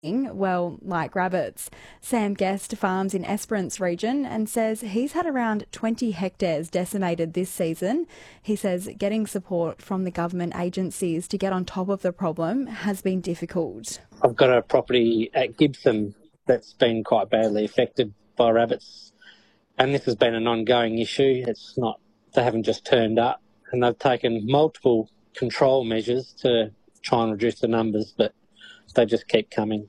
well, like rabbits. Sam Guest farms in Esperance region and says he's had around 20 hectares decimated this season. He says getting support from the government agencies to get on top of the problem has been difficult. I've got a property at Gibson that's been quite badly affected by rabbits, and this has been an ongoing issue. They haven't just turned up, and they've taken multiple control measures to try and reduce the numbers, but they just keep coming.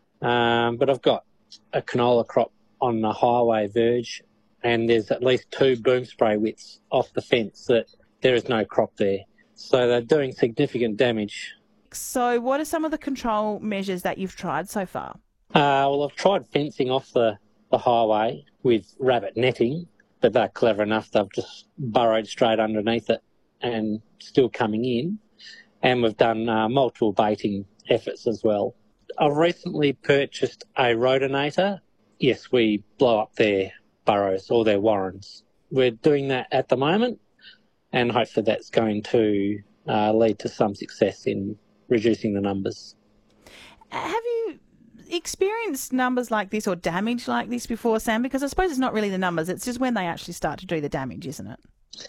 But I've got a canola crop on the highway verge, and there's at least 2 boom spray widths off the fence that there is no crop there. So they're doing significant damage. So what are some of the control measures that you've tried so far? Well, I've tried fencing off the highway with rabbit netting, but they're clever enough. They've just burrowed straight underneath it and still coming in. And we've done multiple baiting efforts as well. I've recently purchased a rhodinator. Yes, we blow up their burrows or their warrens. We're doing that at the moment, and hopefully that's going to lead to some success in reducing the numbers. Have you experienced numbers like this or damage like this before, Sam? Because I suppose it's not really the numbers, it's just when they actually start to do the damage, isn't it?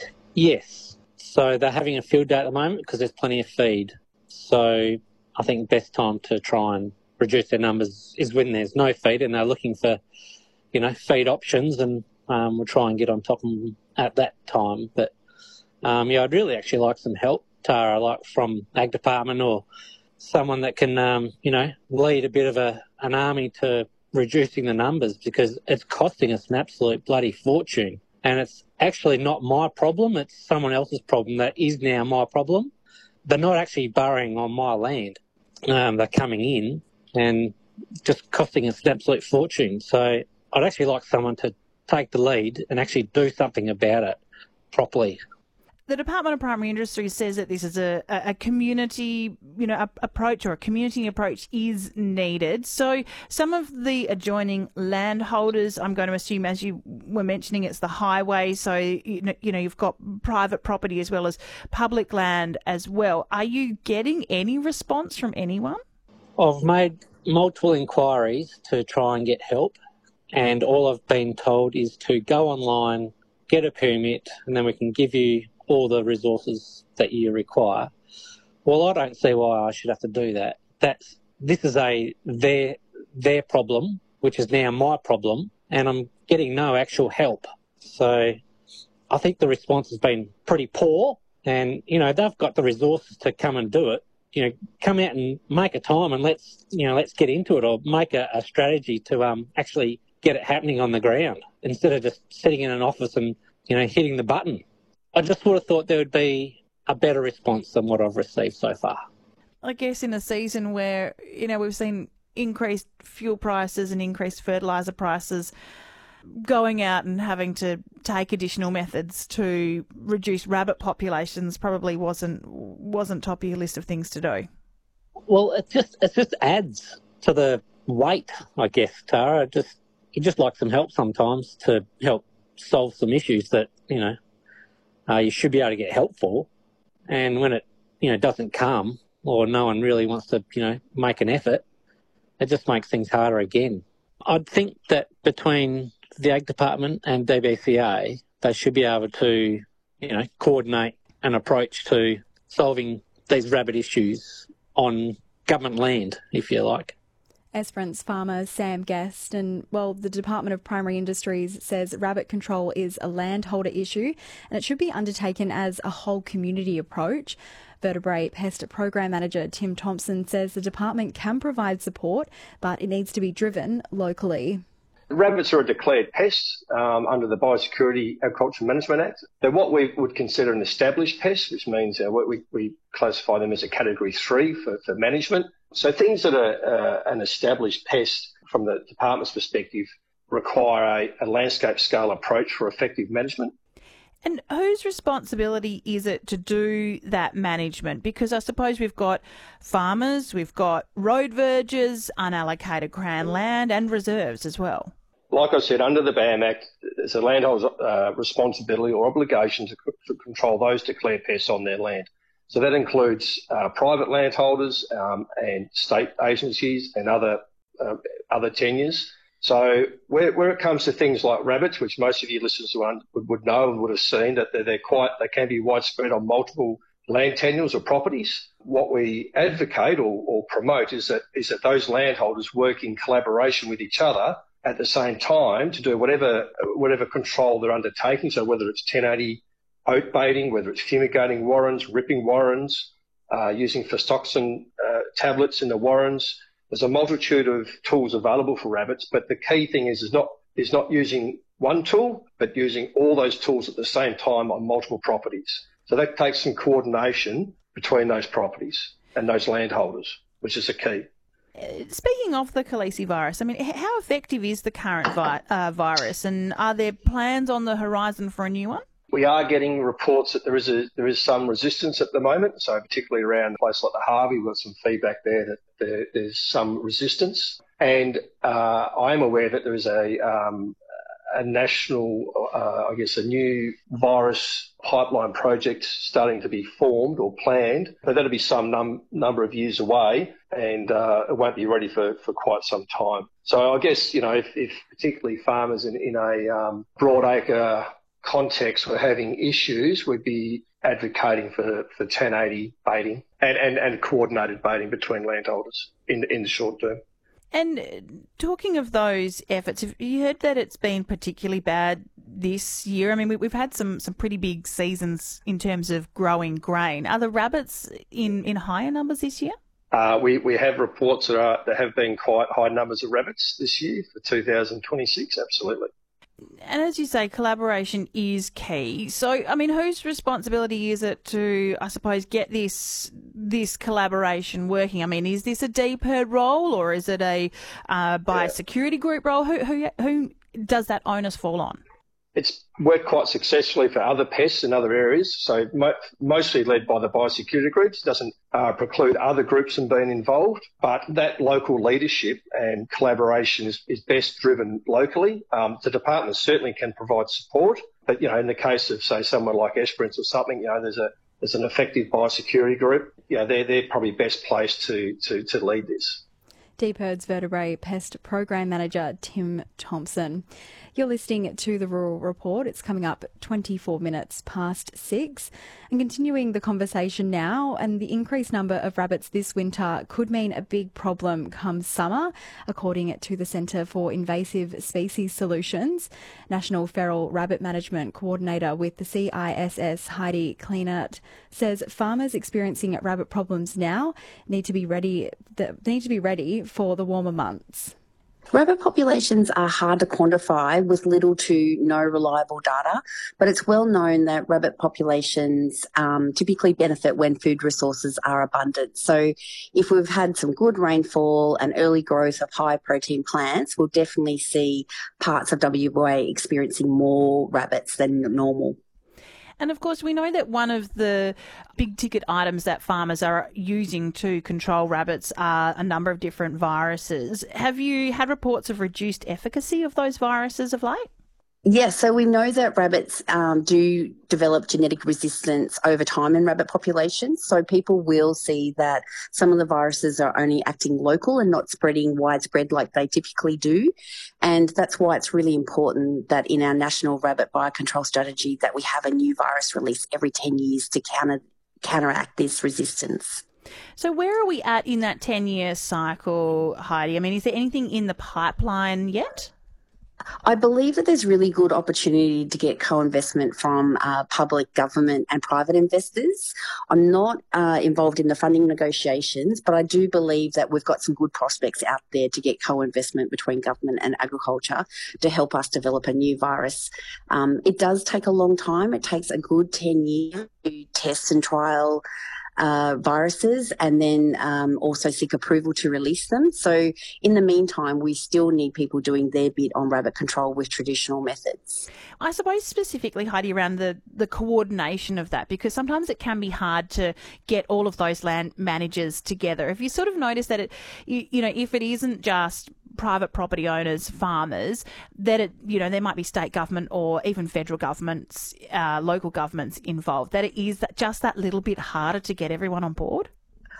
Yes. So they're having a field day at the moment because there's plenty of feed. So I think the best time to try and reduce their numbers is when there's no feed and they're looking for, feed options, and we'll try and get on top of them at that time. But, I'd really actually like some help, Tara, like from Ag Department or someone that can, lead a bit of an army to reducing the numbers, because it's costing us an absolute bloody fortune. And it's actually not my problem, it's someone else's problem that is now my problem. They're not actually burrowing on my land. They're coming in and just costing us an absolute fortune. So I'd actually like someone to take the lead and actually do something about it properly. The Department of Primary Industries says that this is a community, approach, or a community approach is needed. So some of the adjoining landholders, I'm going to assume, as you were mentioning, it's the highway. So, you've got private property as well as public land as well. Are you getting any response from anyone? I've made multiple inquiries to try and get help, and all I've been told is to go online, get a permit, and then we can give you all the resources that you require. Well, I don't see why I should have to do that. This is their problem, which is now my problem, and I'm getting no actual help. So I think the response has been pretty poor, and they've got the resources to come and do it. Come out and make a time, and let's get into it, or make a strategy to actually get it happening on the ground instead of just sitting in an office and hitting the button. I just would have thought there would be a better response than what I've received so far. I guess in a season where, we've seen increased fuel prices and increased fertiliser prices, going out and having to take additional methods to reduce rabbit populations probably wasn't top of your list of things to do. Well, it just adds to the weight, I guess, Tara. You just like some help sometimes to help solve some issues that, you should be able to get help for. And when it, doesn't come, or no one really wants to, make an effort, it just makes things harder again. I'd think that between the Ag Department and DBCA, they should be able to, coordinate an approach to solving these rabbit issues on government land, if you like. Esperance farmer Sam Guest, and the Department of Primary Industries says rabbit control is a landholder issue and it should be undertaken as a whole community approach. Vertebrate Pest Program Manager Tim Thompson says the department can provide support, but it needs to be driven locally. Rabbits are a declared pest under the Biosecurity Agriculture Management Act. They're what we would consider an established pest, which means we classify them as a Category 3 for management. So things that are an established pest from the department's perspective require a landscape scale approach for effective management. And whose responsibility is it to do that management? Because I suppose we've got farmers, we've got road verges, unallocated Crown land and reserves as well. Like I said, under the BAM Act, it's a landholder's responsibility or obligation to control those declared pests on their land. So that includes private landholders and state agencies and other other tenures. So where it comes to things like rabbits, which most of your listeners would know and would have seen, that they can be widespread on multiple land tenures or properties. What we advocate or promote is that those landholders work in collaboration with each other at the same time to do whatever control they're undertaking. So whether it's 1080 oat baiting, whether it's fumigating warrens, ripping warrens, using phostoxin tablets in the warrens. There's a multitude of tools available for rabbits, but the key thing is not using one tool, but using all those tools at the same time on multiple properties. So that takes some coordination between those properties and those landholders, which is the key. Speaking of the calicivirus, I mean, how effective is the current virus, and are there plans on the horizon for a new one? We are getting reports that there is some resistance at the moment. So particularly around a place like the Harvey, we've got some feedback there that there's some resistance. And I am aware that there is a national, a new virus pipeline project starting to be formed or planned, but that'll be some number of years away, and it won't be ready for quite some time. So I guess, if particularly farmers in a broadacre context were having issues, we'd be advocating for 1080 baiting and coordinated baiting between landholders in the short term. And talking of those efforts, have you heard that it's been particularly bad this year? I mean, we've had some pretty big seasons in terms of growing grain. Are the rabbits in higher numbers this year? We have reports that there have been quite high numbers of rabbits this year for 2026, absolutely. And as you say, collaboration is key. So, I mean, whose responsibility is it to, I suppose, get this collaboration working? I mean, is this a DPIRD role, or is it a biosecurity group role? Who does that onus fall on? It's worked quite successfully for other pests in other areas, so mostly led by the biosecurity groups. It doesn't preclude other groups from being involved, but that local leadership and collaboration is best driven locally. The department certainly can provide support, but in the case of, say, someone like Esperance or something, there's an effective biosecurity group. They're probably best placed to lead this. DPIRD's Vertebrate Pest Program Manager Tim Thompson. You're listening to the Rural Report. It's coming up 24 minutes past 6. And continuing the conversation now, and the increased number of rabbits this winter could mean a big problem come summer, according to the Centre for Invasive Species Solutions. National Feral Rabbit Management Coordinator with the CISS, Heidi Kleinert, says farmers experiencing rabbit problems now need to be ready for the warmer months. Rabbit populations are hard to quantify with little to no reliable data, but it's well known that rabbit populations typically benefit when food resources are abundant. So if we've had some good rainfall and early growth of high protein plants, we'll definitely see parts of WA experiencing more rabbits than normal. And of course, we know that one of the big ticket items that farmers are using to control rabbits are a number of different viruses. Have you had reports of reduced efficacy of those viruses of late? Yes, so we know that rabbits do develop genetic resistance over time in rabbit populations. So people will see that some of the viruses are only acting local and not spreading widespread like they typically do. And that's why it's really important that in our national rabbit biocontrol strategy that we have a new virus release every 10 years to counteract this resistance. So where are we at in that 10-year cycle, Heidi? I mean, is there anything in the pipeline yet? I believe that there's really good opportunity to get co-investment from public, government and private investors. I'm not involved in the funding negotiations, but I do believe that we've got some good prospects out there to get co-investment between government and agriculture to help us develop a new virus. It does take a long time. It takes a good 10 years to test and trial viruses and then also seek approval to release them. So in the meantime, we still need people doing their bit on rabbit control with traditional methods. I suppose specifically, Heidi, around the coordination of that, because sometimes it can be hard to get all of those land managers together. Have you sort of noticed that if it isn't just private property owners, farmers, that there might be state government or even federal governments, local governments involved, that it is just that little bit harder to get everyone on board?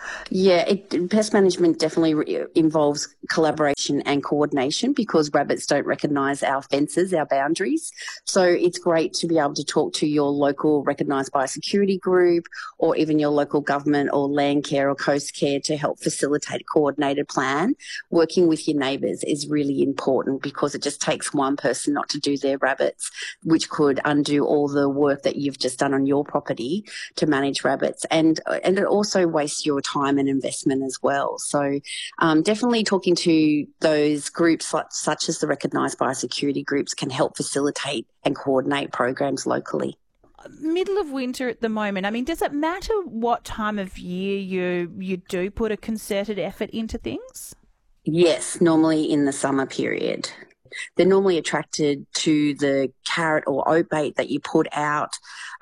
Yeah, pest management definitely involves collaboration and coordination because rabbits don't recognise our fences, our boundaries. So it's great to be able to talk to your local recognised biosecurity group or even your local government or land care or coast care to help facilitate a coordinated plan. Working with your neighbours is really important because it just takes one person not to do their rabbits, which could undo all the work that you've just done on your property to manage rabbits. And it also wastes your time and investment as well. So definitely talking to those groups such as the recognised biosecurity groups can help facilitate and coordinate programs locally. Middle of winter at the moment. I mean, does it matter what time of year you do put a concerted effort into things? Yes, normally in the summer period. They're normally attracted to the carrot or oat bait that you put out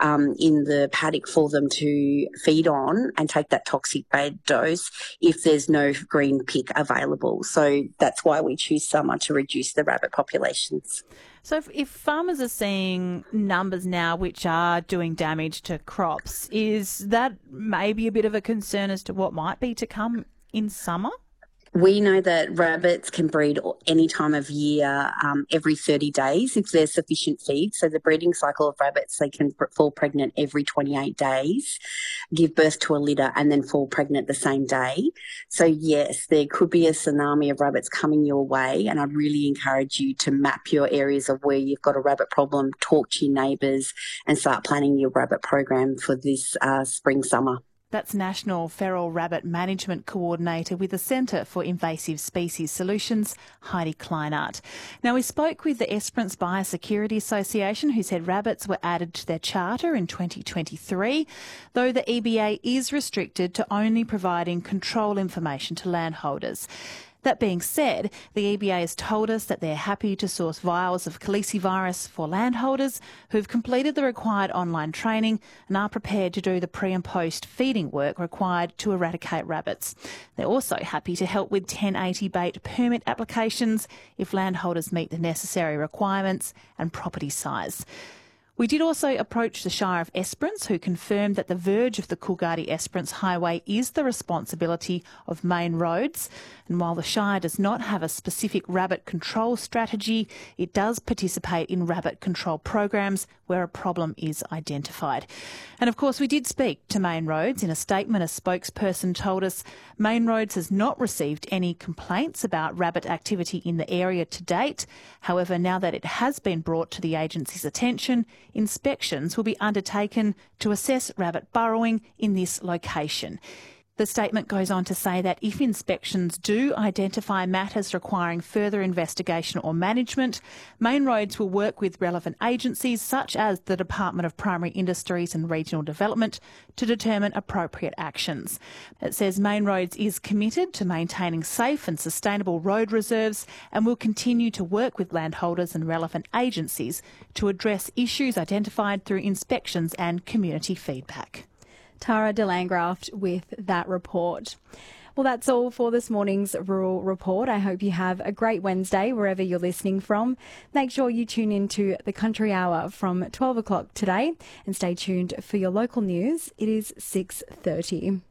in the paddock for them to feed on and take that toxic bait dose if there's no green pick available. So that's why we choose summer to reduce the rabbit populations. So if farmers are seeing numbers now which are doing damage to crops, is that maybe a bit of a concern as to what might be to come in summer? We know that rabbits can breed any time of year, every 30 days if there's sufficient feed. So the breeding cycle of rabbits, they can fall pregnant every 28 days, give birth to a litter and then fall pregnant the same day. So yes, there could be a tsunami of rabbits coming your way, and I'd really encourage you to map your areas of where you've got a rabbit problem, talk to your neighbours and start planning your rabbit program for this spring, summer. That's National Feral Rabbit Management Coordinator with the Centre for Invasive Species Solutions, Heidi Kleinert. Now, we spoke with the Esperance Biosecurity Association, who said rabbits were added to their charter in 2023, though the EBA is restricted to only providing control information to landholders. That being said, the EBA has told us that they're happy to source vials of calicivirus for landholders who've completed the required online training and are prepared to do the pre and post feeding work required to eradicate rabbits. They're also happy to help with 1080 bait permit applications if landholders meet the necessary requirements and property size. We did also approach the Shire of Esperance, who confirmed that the verge of the Coolgardie-Esperance Highway is the responsibility of Main Roads. And while the Shire does not have a specific rabbit control strategy, it does participate in rabbit control programs where a problem is identified. And of course, we did speak to Main Roads. In a statement, a spokesperson told us Main Roads has not received any complaints about rabbit activity in the area to date. However, now that it has been brought to the agency's attention, inspections will be undertaken to assess rabbit burrowing in this location. The statement goes on to say that if inspections do identify matters requiring further investigation or management, Main Roads will work with relevant agencies such as the Department of Primary Industries and Regional Development to determine appropriate actions. It says Main Roads is committed to maintaining safe and sustainable road reserves and will continue to work with landholders and relevant agencies to address issues identified through inspections and community feedback. Tara de Landgraft with that report. Well, that's all for this morning's Rural Report. I hope you have a great Wednesday wherever you're listening from. Make sure you tune in to the Country Hour from 12 o'clock today and stay tuned for your local news. It is 6:30.